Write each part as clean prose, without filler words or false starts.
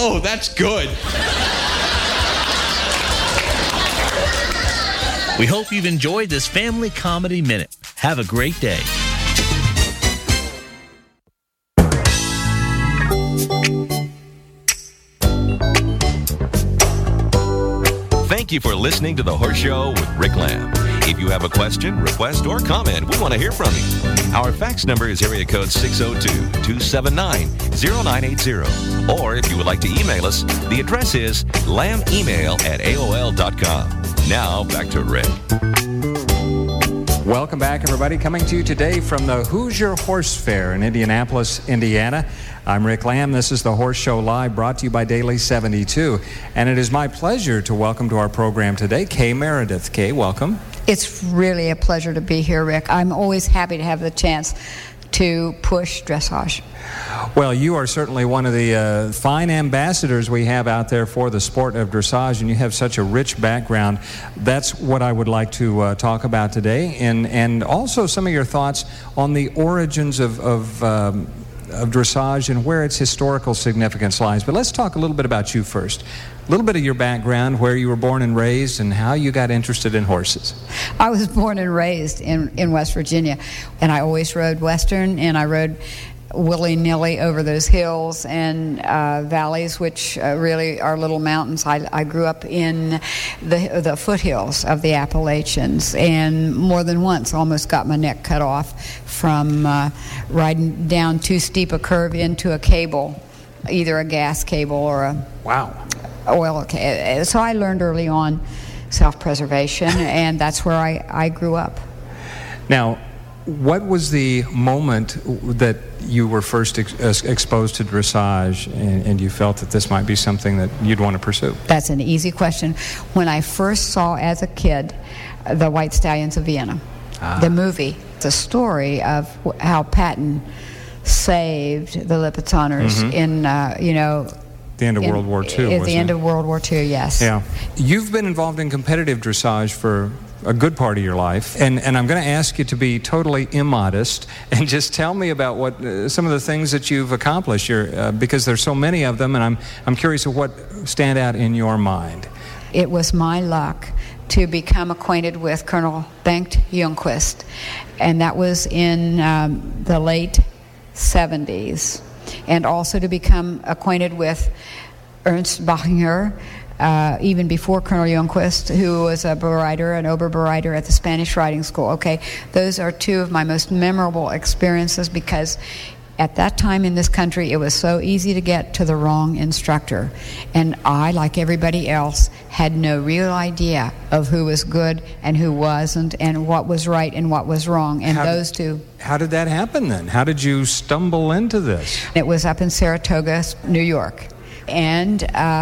Oh, that's good. We hope you've enjoyed this Family Comedy Minute. Have a great day. Thank you for listening to The Horse Show with Rick Lamb. If you have a question, request, or comment, we want to hear from you. Our fax number is area code 602-279-0980. Or if you would like to email us, the address is lambemail@aol.com. Now, back to Rick. Welcome back, everybody. Coming to you today from the Hoosier Horse Fair in Indianapolis, Indiana. I'm Rick Lamb. This is The Horse Show Live, brought to you by Daily 72. And it is my pleasure to welcome to our program today Kay Meredith. Kay, welcome. It's really a pleasure to be here, Rick. I'm always happy to have the chance to push dressage. Well, you are certainly one of the fine ambassadors we have out there for the sport of dressage, and you have such a rich background. That's what I would like to talk about today, and also some of your thoughts on the origins of dressage and where its historical significance lies. But let's talk a little bit about you first. A little bit of your background, where you were born and raised, and how you got interested in horses. I was born and raised in West Virginia, and I always rode Western, and I rode willy-nilly over those hills and valleys, which really are little mountains. I grew up in the foothills of the Appalachians, and more than once almost got my neck cut off from riding down too steep a curve into a cable, either a gas cable or a oil cable. So I learned early on self-preservation, and that's where I grew up. Now, what was the moment that you were first exposed to dressage and you felt that this might be something that you'd want to pursue? That's an easy question. When I first saw as a kid the White Stallions of Vienna, the movie, the story of how Patton saved the Lipizzaner in, the end of World War II, at the end of World War II, yes. Yeah. You've been involved in competitive dressage for a good part of your life, and I'm going to ask you to be totally immodest and just tell me about what some of the things that you've accomplished, because there's so many of them, and I'm curious of what stand out in your mind. It was my luck to become acquainted with Colonel Bengt Ljungqvist, and that was in the late 70s, and also to become acquainted with Ernst Bachinger, even before Colonel Ljungqvist, who was an Oberbereiter at the Spanish Riding School. Okay, those are two of my most memorable experiences, because at that time in this country, it was so easy to get to the wrong instructor. And I, like everybody else, had no real idea of who was good and who wasn't, and what was right and what was wrong. And those two. How did that happen then? How did you stumble into this? It was up in Saratoga, New York. And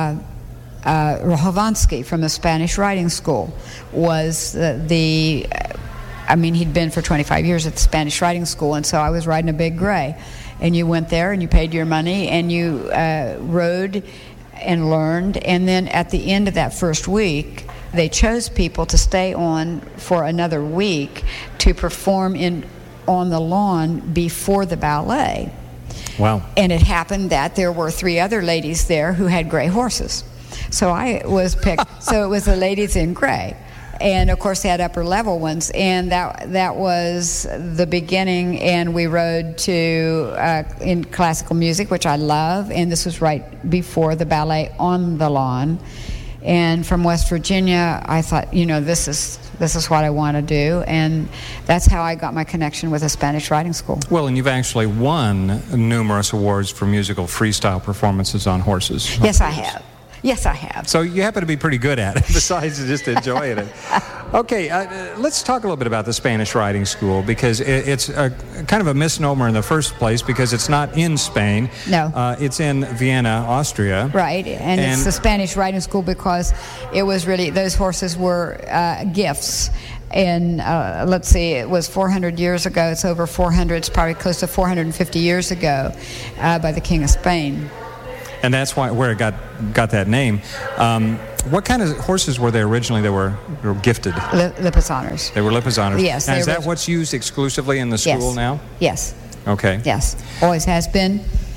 Rohovansky from the Spanish Riding School was he'd been for 25 years at the Spanish Riding School, and so I was riding a big gray. And you went there and you paid your money and you rode and learned, and then at the end of that first week, they chose people to stay on for another week to perform on the lawn before the ballet. Wow. And it happened that there were 3 other ladies there who had gray horses. So I was picked. So it was the ladies in gray. And of course they had upper level ones, and that was the beginning. And we rode to in classical music, which I love, and this was right before the ballet on the lawn. And from West Virginia, I thought, this is what I want to do, and that's how I got my connection with the Spanish Riding School. Well, and you've actually won numerous awards for musical freestyle performances on horses. Yes, I have. Yes, I have. So you happen to be pretty good at it, besides just enjoying it. Okay, let's talk a little bit about the Spanish Riding School, because it's kind of a misnomer in the first place, because it's not in Spain. No. It's in Vienna, Austria. Right, and it's the Spanish Riding School because it was really, those horses were gifts. And let's see, it was 400 years ago. It's over 400, it's probably close to 450 years ago by the King of Spain. And that's where it got that name. What kind of horses were there originally that were gifted? Lipizzaners. They were Lipizzaners. Yes. Now, is that what's used exclusively in the school now? Yes. Okay. Yes. Always has been.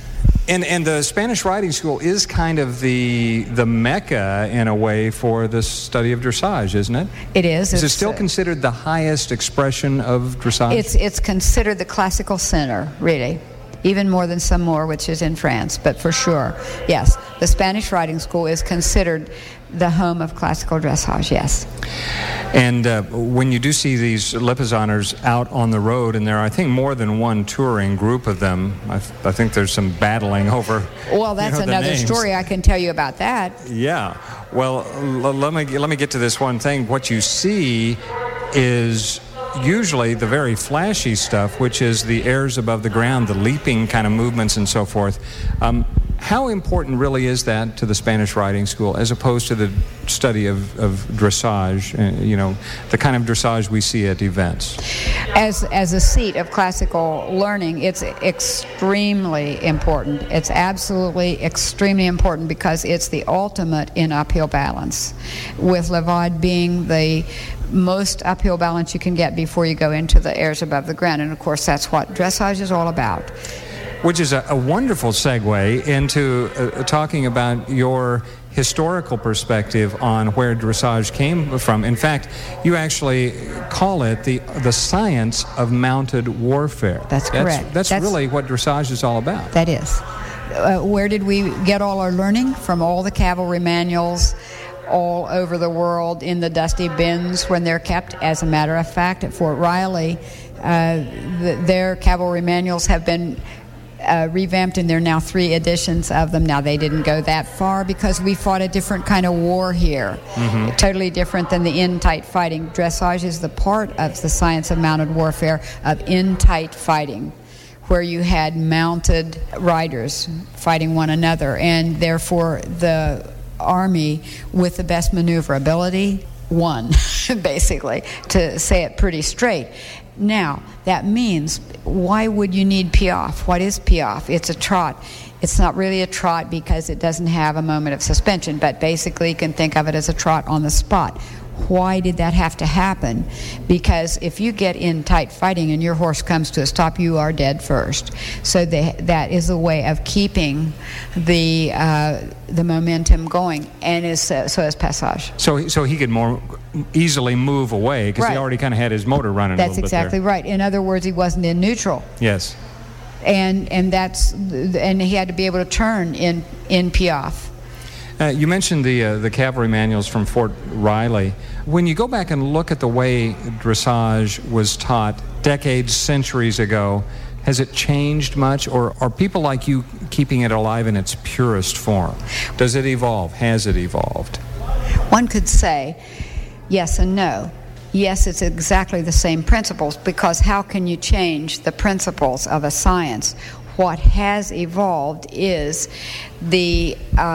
And the Spanish Riding School is kind of the mecca, in a way, for the study of dressage, isn't it? It is. Is it still considered the highest expression of dressage? It's considered the classical center, really. Even more than Saumur, which is in France, but for sure, yes. The Spanish Riding School is considered the home of classical dressage, yes. And when you do see these Lipizaners out on the road, and there are, I think, more than one touring group of them, I think there's some battling over. Well, that's another story. I can tell you about that. Yeah. Well, let me get to this one thing. What you see is usually the very flashy stuff, which is the airs above the ground, the leaping kind of movements and so forth. How important really is that to the Spanish Riding School as opposed to the study of dressage, the kind of dressage we see at events? As a seat of classical learning, it's extremely important. It's absolutely extremely important because it's the ultimate in uphill balance, with Levade being the most uphill balance you can get before you go into the airs above the ground. And of course, that's what dressage is all about. Which is a wonderful segue into talking about your historical perspective on where dressage came from. In fact, you actually call it the science of mounted warfare. That's correct. That's really what dressage is all about. That is. Where did we get all our learning? From all the cavalry manuals all over the world in the dusty bins when they're kept. As a matter of fact, at Fort Riley, their cavalry manuals have been revamped, and there are now 3 editions of them. Now, they didn't go that far because we fought a different kind of war here, totally different than the in-tight fighting. Dressage is the part of the science of mounted warfare of in-tight fighting, where you had mounted riders fighting one another, and therefore the army with the best maneuverability won, basically, to say it pretty straight. Now, that means, why would you need piaffe? What is piaffe? It's a trot. It's not really a trot because it doesn't have a moment of suspension, but basically you can think of it as a trot on the spot. Why did that have to happen? Because if you get in tight fighting and your horse comes to a stop, you are dead first. So that is a way of keeping the momentum going, and so is passage. So he could more easily move away because he already kind of had his motor running. That's a little exactly bit there. right. In other words, he wasn't in neutral. Yes. And he had to be able to turn in piaffe. You mentioned the cavalry manuals from Fort Riley. When you go back and look at the way dressage was taught decades, centuries ago, has it changed much, or are people like you keeping it alive in its purest form? Does it evolve? Has it evolved? One could say yes and no. Yes, it's exactly the same principles, because how can you change the principles of a science? What has evolved is the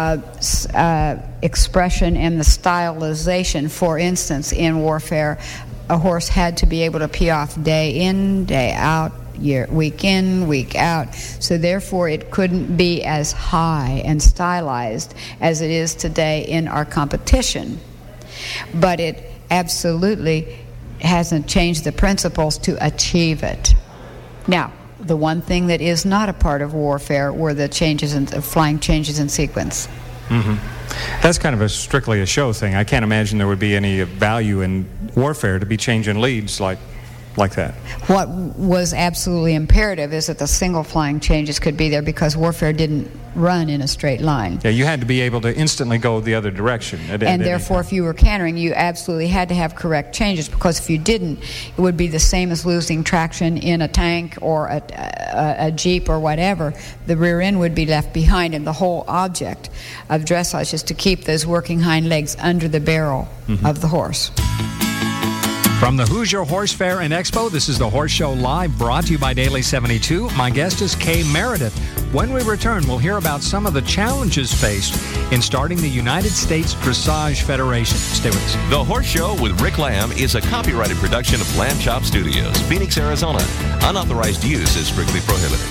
expression and the stylization. For instance, in warfare, a horse had to be able to piaffe day in, day out, week in, week out. So therefore, it couldn't be as high and stylized as it is today in our competition. But it absolutely hasn't changed the principles to achieve it. Now, the one thing that is not a part of warfare were the changes in flying changes in sequence. That's kind of strictly a show thing. I can't imagine there would be any value in warfare to be changing leads like that. What was absolutely imperative is that the single flying changes could be there, because warfare didn't run in a straight line. Yeah, you had to be able to instantly go the other direction. And therefore, if you were cantering, you absolutely had to have correct changes, because if you didn't, it would be the same as losing traction in a tank or a Jeep or whatever. The rear end would be left behind, and the whole object of dressage is to keep those working hind legs under the barrel of the horse. From the Hoosier Horse Fair and Expo, this is the Horse Show Live, brought to you by Daily 72. My guest is Kay Meredith. When we return, we'll hear about some of the challenges faced in starting the United States Dressage Federation. Stay with us. The Horse Show with Rick Lamb is a copyrighted production of Lamb Chop Studios, Phoenix, Arizona. Unauthorized use is strictly prohibited.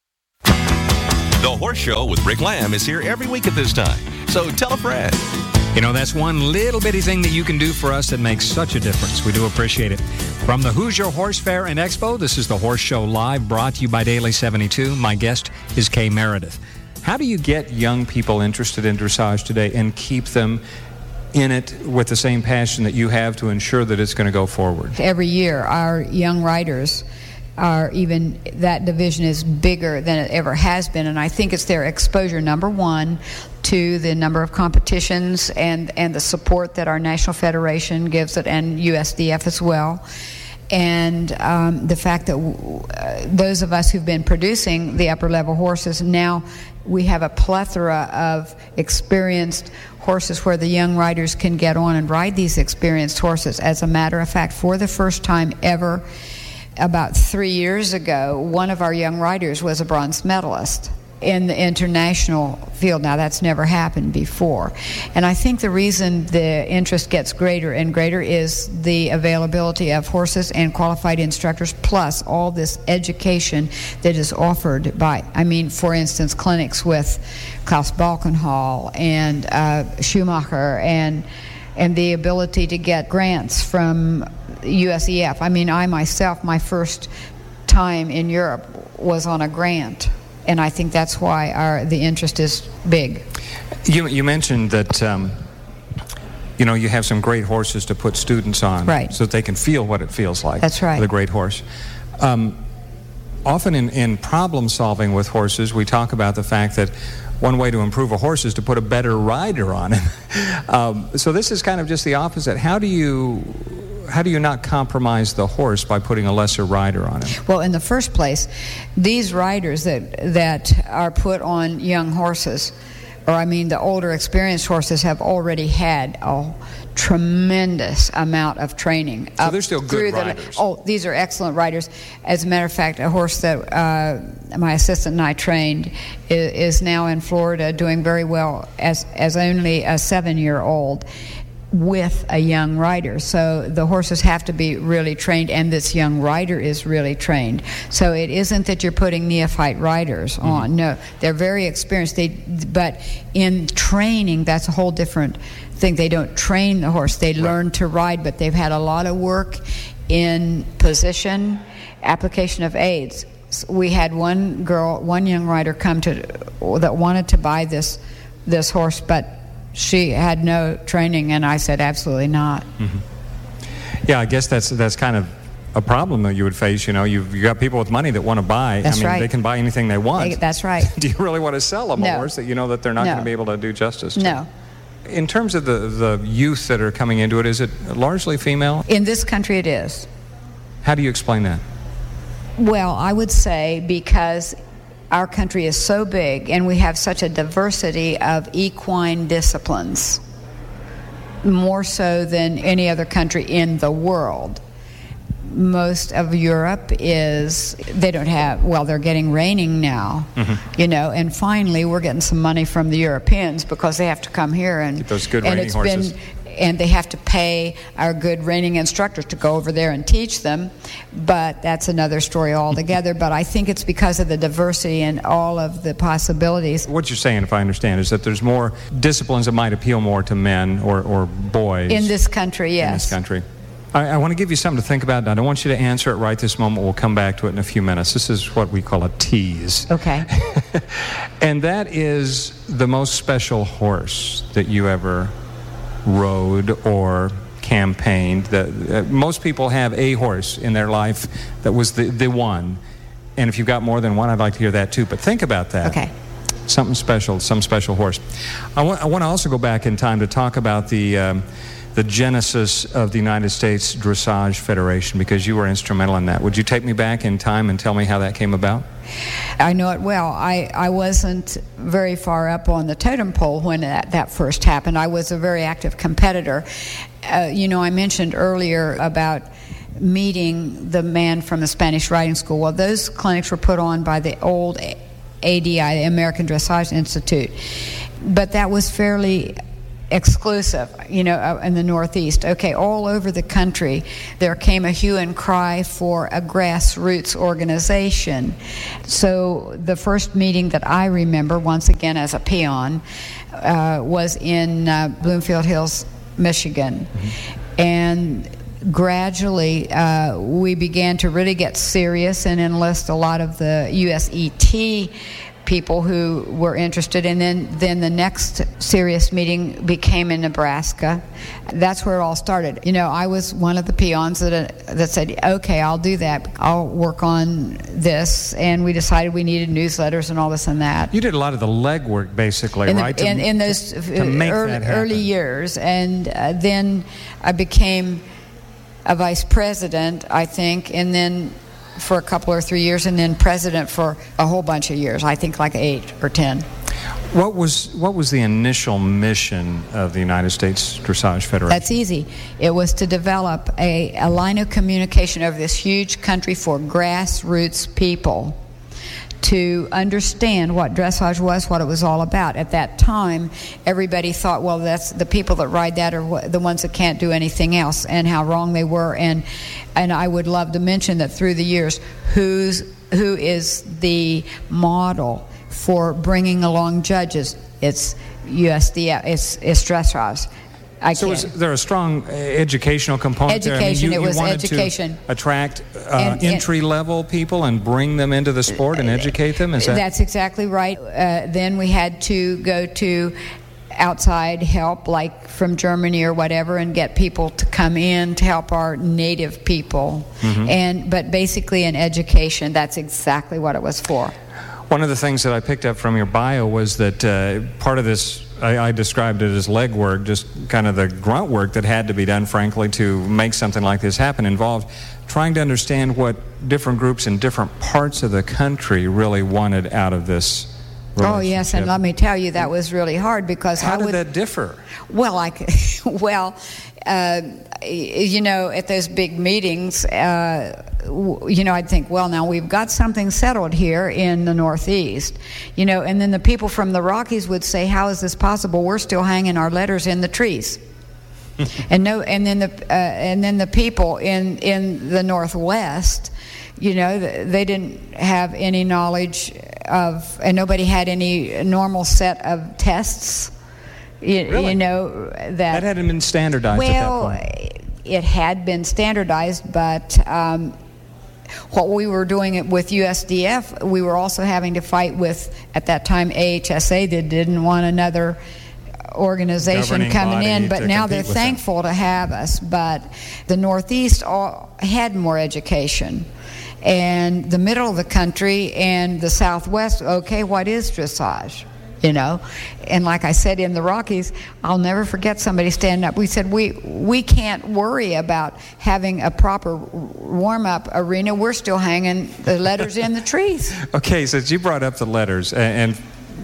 The Horse Show with Rick Lamb is here every week at this time. So tell a friend. You know, that's one little bitty thing that you can do for us that makes such a difference. We do appreciate it. From the Hoosier Horse Fair and Expo, this is the Horse Show Live, brought to you by Daily 72. My guest is Kay Meredith. How do you get young people interested in dressage today and keep them in it with the same passion that you have to ensure that it's going to go forward? Every year, our young riders that division is bigger than it ever has been, and I think it's their exposure, number one, to the number of competitions and the support that our National Federation gives it, and USDF as well. And the fact that those of us who've been producing the upper-level horses, now we have a plethora of experienced horses where the young riders can get on and ride these experienced horses. As a matter of fact, for the first time ever, about 3 years ago, one of our young riders was a bronze medalist in the international field. Now, that's never happened before. And I think the reason the interest gets greater and greater is the availability of horses and qualified instructors, plus all this education that is offered by, for instance, clinics with Klaus Balkenhol and Schumacher, and the ability to get grants from USEF. I myself, my first time in Europe was on a grant, and I think that's why the interest is big. You mentioned that you have some great horses to put students on, right, so that they can feel what it feels like. That's right. With a great horse. Often in problem solving with horses, we talk about the fact that one way to improve a horse is to put a better rider on him. So this is kind of just the opposite. How do you not compromise the horse by putting a lesser rider on him? Well, in the first place, these riders that are put on young horses, or the older experienced horses, have already had a tremendous amount of training. So they're still good riders. These are excellent riders. As a matter of fact, a horse that my assistant and I trained is now in Florida doing very well as only a 7-year-old with a young rider. So the horses have to be really trained, and this young rider is really trained. So it isn't that you're putting neophyte riders on. No, they're very experienced. But in training, that's a whole different thing. They don't train the horse. They learn to ride, but they've had a lot of work in position, application of aids. We had one young rider come that wanted to buy this horse, but she had no training, and I said absolutely not. Mm-hmm. Yeah, I guess that's kind of a problem that you would face. You've got people with money that want to buy. That's right. They can buy anything they want. That's right. Do you really want to sell them a horse that you know that they're not going to be able to do justice to? No. In terms of the youth that are coming into it, is it largely female? In this country, it is. How do you explain that? Well, I would say because our country is so big and we have such a diversity of equine disciplines, more so than any other country in the world. Most of Europe they're getting reining now, and finally we're getting some money from the Europeans because they have to come here and get those good reining horses. And they have to pay our good reining instructors to go over there and teach them, but that's another story altogether. But I think it's because of the diversity and all of the possibilities. What you're saying, if I understand, is that there's more disciplines that might appeal more to men or boys. In this country, yes. In this country. I want to give you something to think about. I don't want you to answer it right this moment. We'll come back to it in a few minutes. This is what we call a tease. Okay. And that is the most special horse that you ever rode or campaigned. Most people have a horse in their life that was the one. And if you've got more than one, I'd like to hear that too. But think about that. Okay. Something special, some special horse. I want to also go back in time to talk about the genesis of the United States Dressage Federation, because you were instrumental in that. Would you take me back in time and tell me how that came about? I know it well. I wasn't very far up on the totem pole when that first happened. I was a very active competitor. I mentioned earlier about meeting the man from the Spanish Riding School. Well, those clinics were put on by the old ADI, the American Dressage Institute. But that was fairly exclusive, in the Northeast. Okay, all over the country, there came a hue and cry for a grassroots organization. So the first meeting that I remember, once again as a peon, was in Bloomfield Hills, Michigan. Mm-hmm. And gradually, we began to really get serious and enlist a lot of the USET people who were interested, and then the next serious meeting became in Nebraska. That's where it all started. I was one of the peons that said, okay, I'll do that. I'll work on this, and we decided we needed newsletters and all this and that. You did a lot of the legwork, basically, right? In those early years, and then I became a vice president, I think, and then for a couple or 3 years, and then president for a whole bunch of years, I think like 8 or 10. What was the initial mission of the United States Dressage Federation? That's easy. It was to develop a line of communication over this huge country for grassroots people to understand what dressage was, what it was all about. At that time, everybody thought, well, that's the people that ride that are the ones that can't do anything else, and how wrong they were. And I would love to mention that through the years, who is the model for bringing along judges? It's USDF. It's dressage. So was there a strong educational component there? Education, you was wanted education. To attract entry-level people and bring them into the sport and educate them? That's exactly right. Then we had to go to outside help, like from Germany or whatever, and get people to come in to help our native people. Mm-hmm. But basically in education, that's exactly what it was for. One of the things that I picked up from your bio was that part of this, I described it as legwork, just kind of the grunt work that had to be done, frankly, to make something like this happen, involved trying to understand what different groups in different parts of the country really wanted out of this relationship. Oh, yes, and let me tell you, that was really hard, because how did that differ? Well, at those big meetings, I'd think, well, now we've got something settled here in the Northeast, and then the people from the Rockies would say, how is this possible? We're still hanging our letters in the trees. And then the people in the Northwest, they didn't have any knowledge of, and nobody had any normal set of tests. Really? That hadn't been standardized at that point. It had been standardized, but what we were doing with USDF, we were also having to fight with, at that time, AHSA, that didn't want another organization coming in, but now they're thankful to have us. But the Northeast had more education, and the middle of the country and the Southwest, okay, what is dressage? And like I said, in the Rockies, I'll never forget somebody standing up. We said, we can't worry about having a proper warm-up arena. We're still hanging the letters in the trees. Okay, since you brought up the letters, and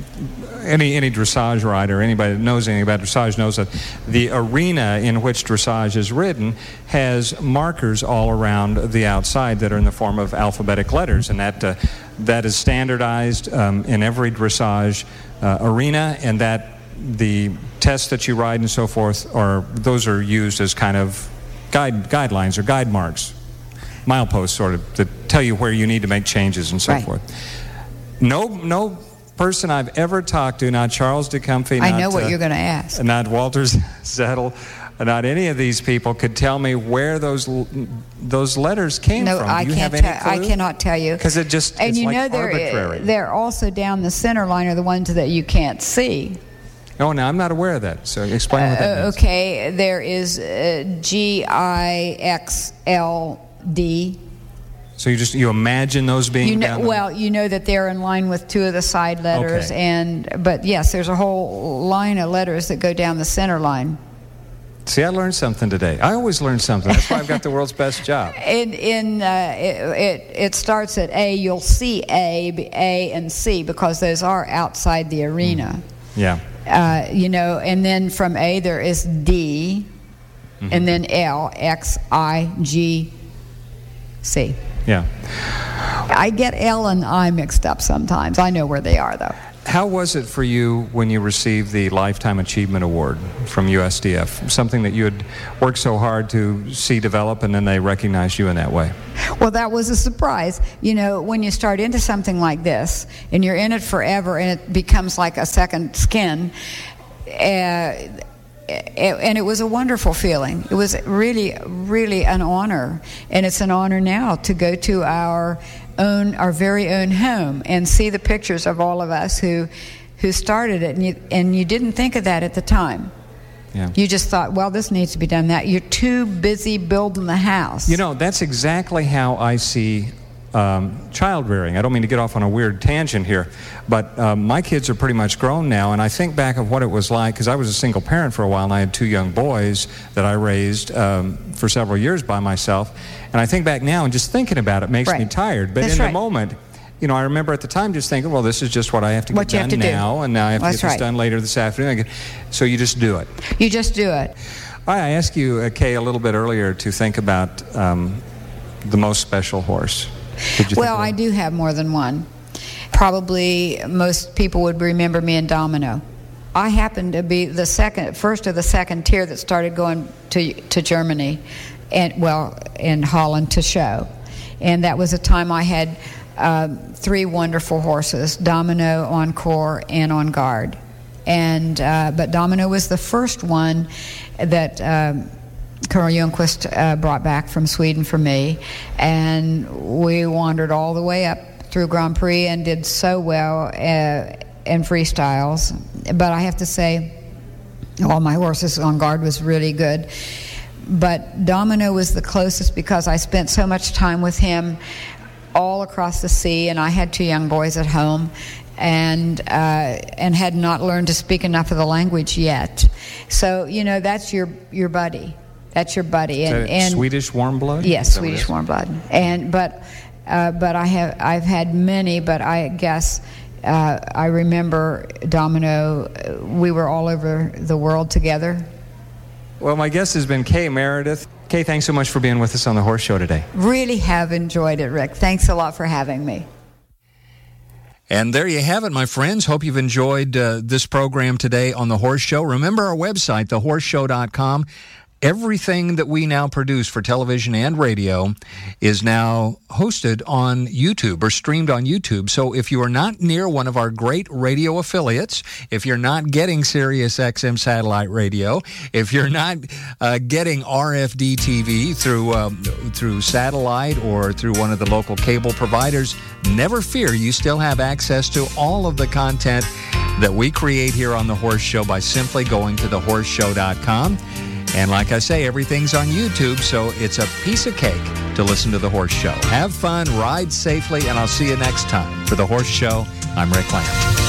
any dressage rider, anybody that knows anything about dressage knows that the arena in which dressage is ridden has markers all around the outside that are in the form of alphabetic letters, and that is standardized in every dressage arena, and that the tests that you ride and so forth those are used as kind of guidelines or guide marks, mileposts sort of, that tell you where you need to make changes and so forth. No person I've ever talked to, not Charles DeComfey, I know what you're going to ask, not Walter Zettel, not any of these people could tell me where those letters came from. No, I can't. I cannot tell you, because it's like arbitrary. They're also down the center line are the ones that you can't see. Oh, now I'm not aware of that. So explain what that means. Okay, there is GIXLD. So you imagine those being down there? Well, that they're in line with two of the side letters, okay. But yes, there's a whole line of letters that go down the center line. See, I learned something today. I always learn something. That's why I've got the world's best job. It starts at A. You'll see A and C, because those are outside the arena. Yeah. And then from A there is D, and then L, X, I, G, C. Yeah. I get L and I mixed up sometimes. I know where they are, though. How was it for you when you received the Lifetime Achievement Award from USDF? Something that you had worked so hard to see develop, and then they recognized you in that way. Well, that was a surprise. You know, when you start into something like this, and you're in it forever, and it becomes like a second skin, and it was a wonderful feeling. It was really, really an honor, and it's an honor now to go to our very own home and see the pictures of all of us who started it, and you didn't think of that at the time. Yeah. You just thought, well, this needs to be done. That you're too busy building the house. You know, that's exactly how I see child rearing. I don't mean to get off on a weird tangent here, but my kids are pretty much grown now, and I think back of what it was like, because I was a single parent for a while, and I had 2 young boys that I raised for several years by myself, and I think back now, and just thinking about it makes me tired. But in the moment, you know, I remember at the time just thinking, well, this is just what I have to get done now, and now I have to get this done later this afternoon. So you just do it. You just do it. I asked you, Kay, a little bit earlier to think about the most special horse. Well, I do have more than one. Probably most people would remember me in Domino. I happened to be the first of the second tier that started going to Germany, in Holland to show. And that was a time I had 3 wonderful horses, Domino, Encore, and On Guard. But Domino was the first one that Colonel Ljungqvist brought back from Sweden for me, and we wandered all the way up through Grand Prix and did so well in freestyles. But I have to say, all my horses On Guard was really good. But Domino was the closest because I spent so much time with him all across the sea, and I had 2 young boys at home, and had not learned to speak enough of the language yet. So, you know, that's your buddy. That's your buddy. And Swedish warm blood? Yes, Swedish warm blood. But I've had many, but I guess I remember Domino. We were all over the world together. Well, my guest has been Kay Meredith. Kay, thanks so much for being with us on the Horse Show today. Really have enjoyed it, Rick. Thanks a lot for having me. And there you have it, my friends. Hope you've enjoyed this program today on The Horse Show. Remember our website, thehorseshow.com. Everything that we now produce for television and radio is now hosted on YouTube or streamed on YouTube. So if you are not near one of our great radio affiliates, if you're not getting Sirius XM satellite radio, if you're not getting RFD TV through satellite or through one of the local cable providers, never fear, you still have access to all of the content that we create here on The Horse Show by simply going to thehorseshow.com. And like I say, everything's on YouTube, so it's a piece of cake to listen to The Horse Show. Have fun, ride safely, and I'll see you next time. For The Horse Show, I'm Rick Lamb.